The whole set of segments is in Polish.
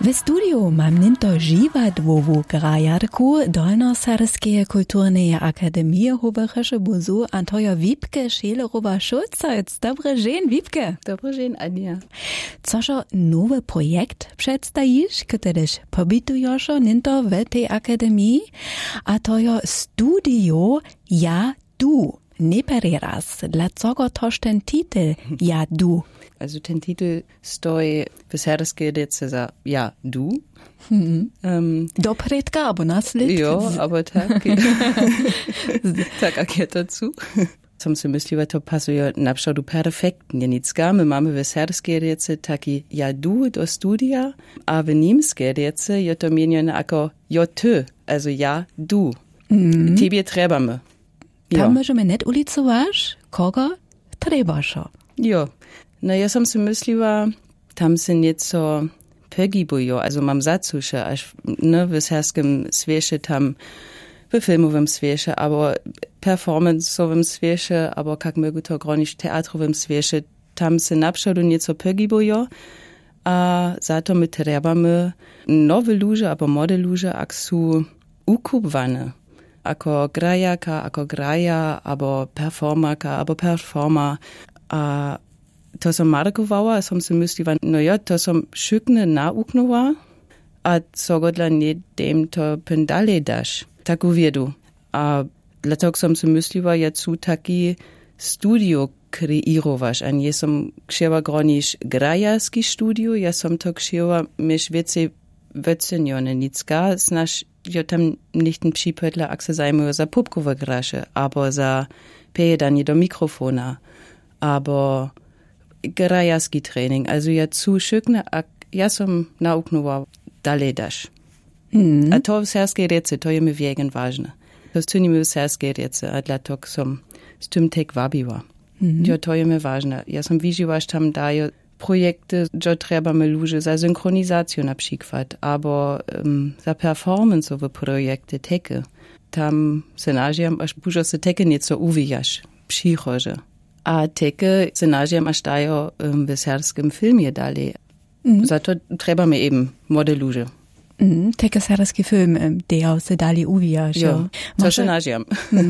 W studiu mam ninto živadłowu grajarku Dolnoserskeje kulturneje akademije Hobergesche Buzu Antoja Wiebke Schelerowa-Schulzec. Dobry dzień, Wiebke. Dobry dzień, Ania. Cożo nowy projekt przedstawisz, kiedyś pobytujesz ninto w tej akademii, a to jo studio Ja Du. Nie pereras. Dlaczego toż ten tytuł Ja Du? Also ten Titel stoi w serskie rece za Ja Du. Dopredka, aber naslednie. Jo, aber tak. Tak, jak je dazu. Som si mysliła, to pasuje na przykład perfektnie. Nicka, my mamy w serskie rece taki Ja Du do studia, a w niemskie rece je to mienione jako Jo Ty, also Ja Du. Tobie trebamy. Tam możemy net ulicować, kogo trebasz. Jo. No ja som si mysliła, tam se nieco pogibują, also mam zacusze, aż w serskim świecie tam, w filmowym świecie, aber performanceowym świecie, aber jak mogę to gronić teatrowym świecie, tam se na przodu nieco pogibują, a za to my trebamy nowe ludzie, aber młode ludzie, jak są ukupwane. Ako grajarka, ako graja, abo performerka, abo performer. A to som markowała, som si mysliła, no ja, to som šykne nauknęła, a co dla nie dem to pen dalej dasz. Taku wiedu. A dlatego som si mysliła, ja cu taki studio kreirować, a nie som chciała gronić grajarski studio, ja som to chciała mieć więcej wycenione. Nicka, znasz, ja tam nicht ein Pschipötler, ak se zajmują za pupkowe grasze, aber za pejedanie do mikrofona, aber grajarski training. Also ja zu szykne, ak ja som nauknęła dalej dasz. A to w serskiej rece, to je mi wiegen ważne. To stynimy w serskiej rece, a dlatego som z tym tek wabiła. Ja, to je mi ważne. Ja som widziała, że tam daje projekty, że trebamy ludzie za synchronizację na przykład, albo za performanceowe projekty teke. Tam se nažiam, aż dużo se teke nieco uwijasz, przychodzę. A teke se nažiam, aż dają w serskim filmie dalej. Za to trebamy eben młode ludzie. Teke serski film, der se dalej uwijasz. Jo, to se nažiam.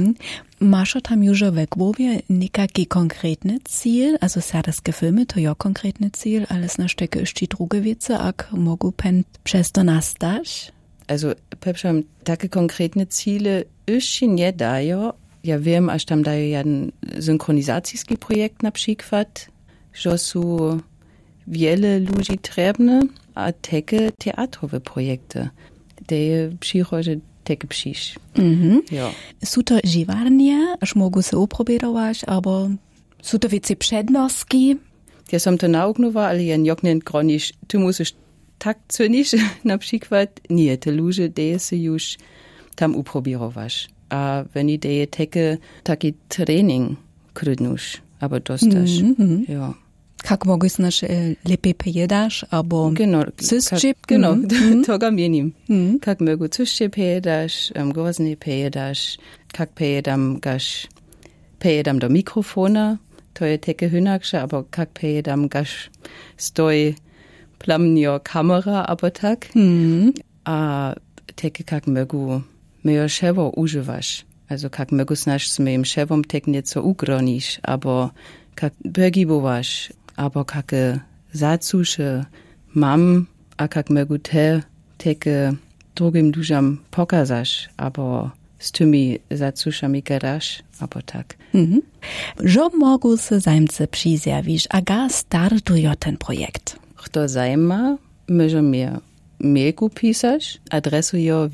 Masz tam już w głowie nikaki konkretny cel, also serskie filmy to jo konkretny cel, ale znasz teke jeszcze drugie wiece, ak mogu pen przez to nastać? Also, pepszam, takie konkretne Ziele jeszcze nie dają. Ja wiem, aż tam dają jeden synchronizacijski projekt na przykład, że są wiele ludzi trebne, a takie teatrowe projekty, te przychodzą takie przyjść. Ja. Są to živarnie, aż mogą się uprobirować, albo są to wiece przednostki? Ja som to nauknęła, ale ja nie gronisz, ty musisz tak cynić, na przykład, nie, te ludzie, die se już tam uprobirować. A wenn i deje taki trening krydnusz, aber dostasz. Ja. Jak mogę znasz lepiej pojedasz, albo cyszczyp? Genau, to ga mienim. Jak mogę cyszczyp pojedasz, gozny pojedasz, jak pojedam do mikrofona, to je takie hynaksze, aber jak pojedam gasz stoi plamnio kamera, aber tak. A takie jak mogę myjo ševo używasz. Also jak mogę znasz z moim szewom tak nieco ugronisz, aber jak pogibowasz, aber jak zacusze mam, a jak mogę te takie drugim ludziom pokazasz, aber z tymi zacuszami gadasz, aber tak. Że mogą się zajmcy przyzjawić, a ga startuje ten projekt? Kto zajma, może mnie mailku pisać, adresu jo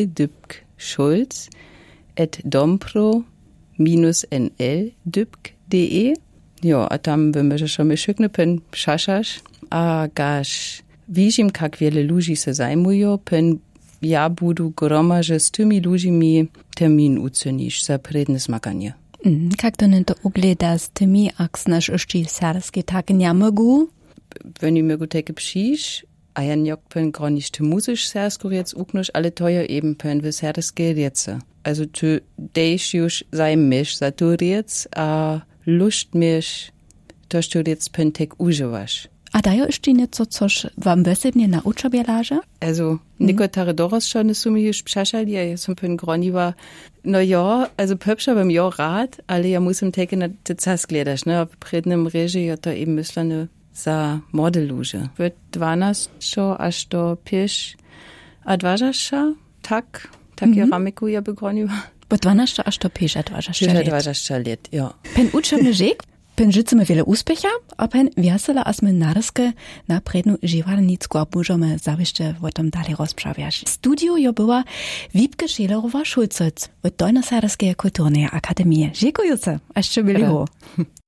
wiebke.dompro-nl.de. Jo, a tam wymerze schon my szykne pen szaszasz, a gasz widzim, jak wiele ludzi se zajmują, pen ja budu gromaże z tymi ludźmi termin ucenisz za predne zmaganie. Jak to to ugleda z tymi, jak znasz jeszcze serskie tak nie mogą? Wenn i mogę takie przyjść, a ja nie pen gronić, ty musisz sersku jetzt uknąć, ale to ja eben pen w serskie rece. Also ty dejsz już zajmiesz za tu rec, a lust miesz, toż tu rec pen tek używasz. A dają jeszcze nieco, coś wam wesebnie na uczobie laże? Also, niekotare dorosšone su mi już przeszali, a ja som pyn groniła, no ja, also pöpsza bym ja rad, ale ja musím teke na te cas gledać, ne, a w prednym reži ja to im myślane za modeluże. W 12 aż do 5 a 20 tak keramiku ja begroniła. Bo 12 aż do 5 a 20 let, ja. Pen uczobny żyk? Pen życzymy wiele uspecha, a pen wiesela, a my naryskę na prednu živarnicku a możemy zawieszcze o tym dalej rozprawiać. Studio jo była Wiebke Schelerowa-Schulzec w Dolnosaryskiej kulturnej akademii. Dziękuję, a jeszcze byli